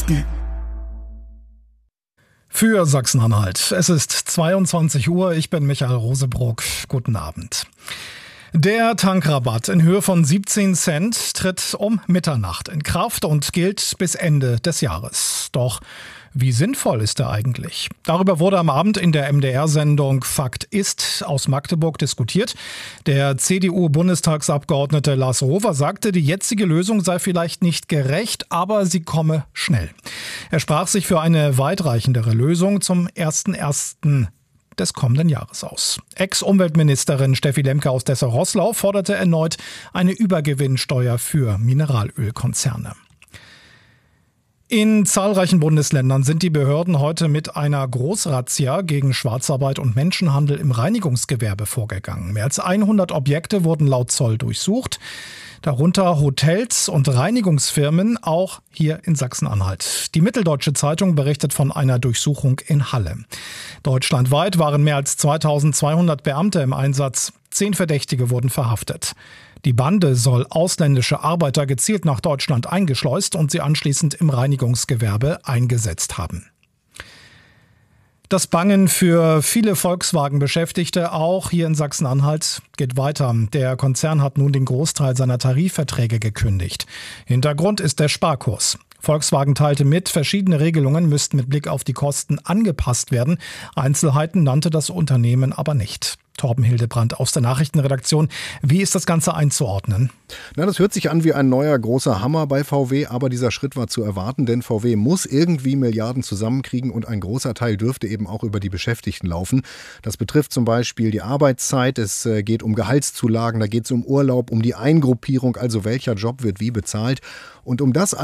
Nachrichten für Sachsen-Anhalt. Es ist 22 Uhr, ich bin Michael Rosebrock. Guten Abend. Der Tankrabatt in Höhe von 17 Cent tritt um Mitternacht in Kraft und gilt bis Ende des Jahres. Doch wie sinnvoll ist er eigentlich? Darüber wurde am Abend in der MDR-Sendung Fakt ist aus Magdeburg diskutiert. Der CDU-Bundestagsabgeordnete Lars Rover sagte, die jetzige Lösung sei vielleicht nicht gerecht, aber sie komme schnell. Er sprach sich für eine weitreichendere Lösung zum 1.1. des kommenden Jahres aus. Ex-Umweltministerin Steffi Lemke aus Dessau-Roßlau forderte erneut eine Übergewinnsteuer für Mineralölkonzerne. In zahlreichen Bundesländern sind die Behörden heute mit einer Großrazzia gegen Schwarzarbeit und Menschenhandel im Reinigungsgewerbe vorgegangen. Mehr als 100 Objekte wurden laut Zoll durchsucht, darunter Hotels und Reinigungsfirmen, auch hier in Sachsen-Anhalt. Die Mitteldeutsche Zeitung berichtet von einer Durchsuchung in Halle. Deutschlandweit waren mehr als 2200 Beamte im Einsatz. 10 Verdächtige wurden verhaftet. Die Bande soll ausländische Arbeiter gezielt nach Deutschland eingeschleust und sie anschließend im Reinigungsgewerbe eingesetzt haben. Das Bangen für viele Volkswagen-Beschäftigte, auch hier in Sachsen-Anhalt, geht weiter. Der Konzern hat nun den Großteil seiner Tarifverträge gekündigt. Hintergrund ist der Sparkurs. Volkswagen teilte mit, verschiedene Regelungen müssten mit Blick auf die Kosten angepasst werden. Einzelheiten nannte das Unternehmen aber nicht. Torben Hildebrand aus der Nachrichtenredaktion. Wie ist das Ganze einzuordnen? Das hört sich an wie ein neuer großer Hammer bei VW, aber dieser Schritt war zu erwarten, denn VW muss irgendwie Milliarden zusammenkriegen und ein großer Teil dürfte eben auch über die Beschäftigten laufen. Das betrifft zum Beispiel die Arbeitszeit, es geht um Gehaltszulagen, da geht es um Urlaub, um die Eingruppierung, also welcher Job wird wie bezahlt. Und um das